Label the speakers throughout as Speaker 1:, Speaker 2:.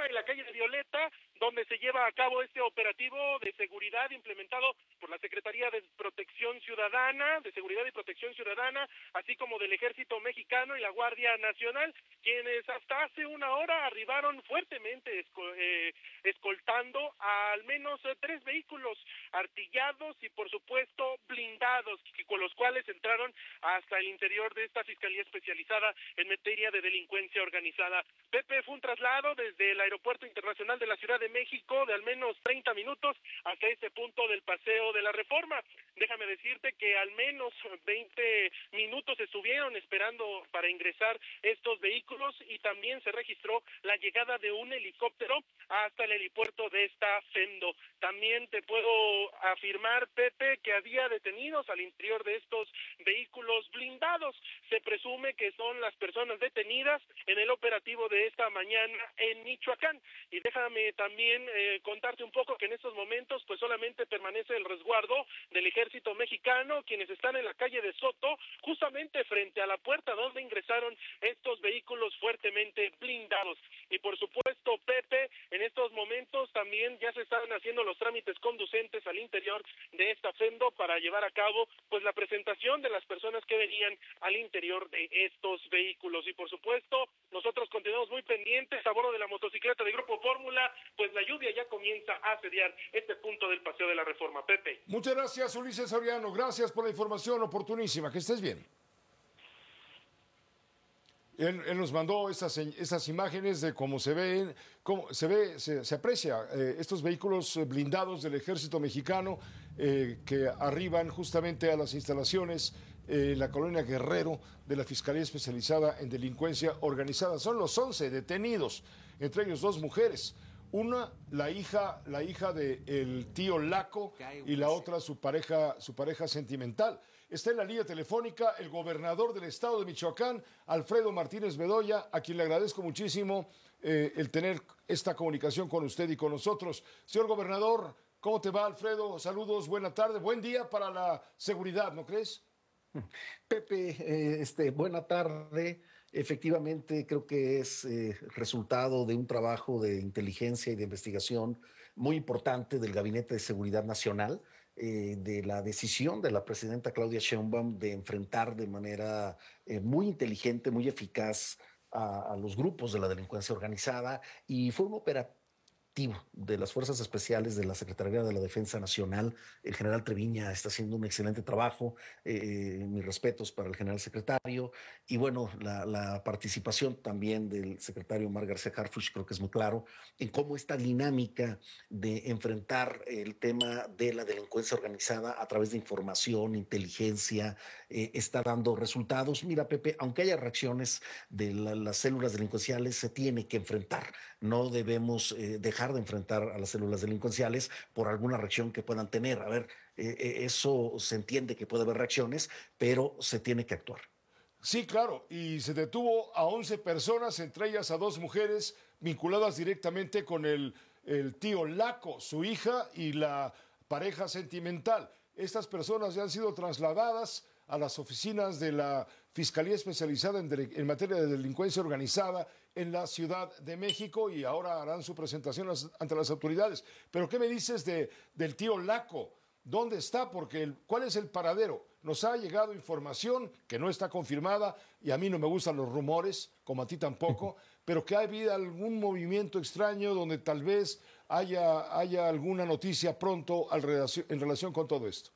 Speaker 1: en la calle de Violeta, donde se lleva a cabo este operativo de seguridad implementado por la Secretaría de Protección Ciudadana, de Seguridad y Protección Ciudadana, así como del Ejército Mexicano y la Guardia Nacional, quienes hasta hace una hora arribaron fuertemente escoltando a al menos 3 vehículos artillados y por supuesto blindados, con los cuales entraron hasta el interior de esta Fiscalía Especializada en materia de delincuencia organizada. Pepe, fue un traslado desde el Aeropuerto Internacional de la Ciudad de México de al menos 30 minutos hasta este punto del Paseo de la Reforma. Déjame decirte que al menos 20 minutos estuvieron esperando para ingresar estos vehículos y también se registró la llegada de un helicóptero hasta el helipuerto de esta FEMDO. También te puedo afirmar, Pepe, que había detenidos al interior de estos vehículos blindados. Se presume que son las personas detenidas en el operativo de esta mañana en Michoacán. Y déjame también contarte un poco que en estos momentos pues solamente permanece el resguardo del Ejército Mexicano, quienes están en la calle de Soto, justamente frente a la puerta donde ingresaron estos vehículos fuertemente blindados. Y por supuesto, Pepe, en estos momentos también ya se están haciendo los trámites conducentes al interior de esta FEMDO para llevar a cabo pues la presentación de las personas que venían al interior de estos vehículos. Y por supuesto, nosotros continuamos muy pendientes a bordo de la motocicleta de Grupo Fórmula, pues la lluvia ya comienza a asediar este punto del Paseo de la Reforma. Pepe.
Speaker 2: Muchas gracias, Ulises Soriano. Gracias por la información oportunísima. Que estés bien. Él nos mandó esas imágenes de cómo se aprecia estos vehículos blindados del Ejército Mexicano que arriban justamente a las instalaciones en la colonia Guerrero de la Fiscalía Especializada en Delincuencia Organizada. Son los 11 detenidos, entre ellos 2 mujeres. Una, la hija del tío Laco, y la otra su pareja sentimental. Está en la línea telefónica el gobernador del estado de Michoacán, Alfredo Martínez Bedoya, a quien le agradezco muchísimo el tener esta comunicación con usted y con nosotros. Señor gobernador, ¿cómo te va, Alfredo? Saludos, buena tarde, buen día para la seguridad, ¿no crees?
Speaker 3: Pepe, buena tarde. Efectivamente, creo que es resultado de un trabajo de inteligencia y de investigación muy importante del Gabinete de Seguridad Nacional, de la decisión de la presidenta Claudia Sheinbaum de enfrentar de manera muy inteligente, muy eficaz a los grupos de la delincuencia organizada, y fue un operativo de las Fuerzas Especiales de la Secretaría de la Defensa Nacional. El general Treviña está haciendo un excelente trabajo, mis respetos para el general secretario, y bueno, la participación también del secretario Omar García Harfuch creo que es muy claro en cómo esta dinámica de enfrentar el tema de la delincuencia organizada a través de información, inteligencia, está dando resultados. Mira, Pepe, aunque haya reacciones de las células delincuenciales, se tiene que enfrentar. No debemos dejar de enfrentar a las células delincuenciales por alguna reacción que puedan tener. A ver, eso se entiende que puede haber reacciones, pero se tiene que actuar.
Speaker 2: Sí, claro, y se detuvo a 11 personas, entre ellas a 2 mujeres vinculadas directamente con el tío Laco, su hija y la pareja sentimental. Estas personas ya han sido trasladadas a las oficinas de la Fiscalía Especializada en materia de delincuencia organizada en la Ciudad de México y ahora harán su presentación ante las autoridades. Pero ¿qué me dices del tío Laco? ¿Dónde está? Porque ¿cuál es el paradero? Nos ha llegado información que no está confirmada y a mí no me gustan los rumores, como a ti tampoco, pero que ha habido algún movimiento extraño donde tal vez haya alguna noticia pronto en relación con todo esto.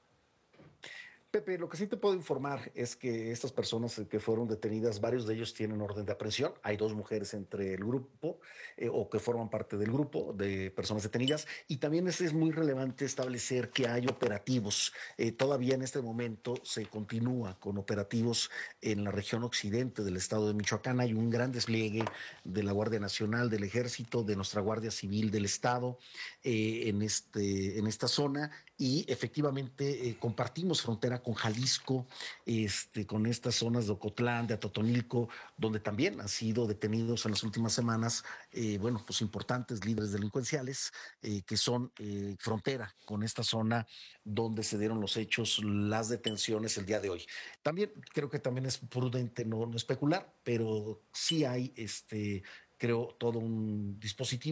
Speaker 3: Pepe, lo que sí te puedo informar es que estas personas que fueron detenidas, varios de ellos tienen orden de aprehensión. Hay 2 mujeres entre el grupo o que forman parte del grupo de personas detenidas. Y también es muy relevante establecer que hay operativos. Todavía en este momento se continúa con operativos en la región occidente del estado de Michoacán. Hay un gran despliegue de la Guardia Nacional, del Ejército, de nuestra Guardia Civil del estado en esta zona. Y efectivamente compartimos frontera con Jalisco, con estas zonas de Ocotlán, de Atotonilco, donde también han sido detenidos en las últimas semanas, pues importantes líderes delincuenciales que son frontera con esta zona donde se dieron los hechos, las detenciones el día de hoy. También creo que también es prudente no especular, pero sí hay, creo, todo un dispositivo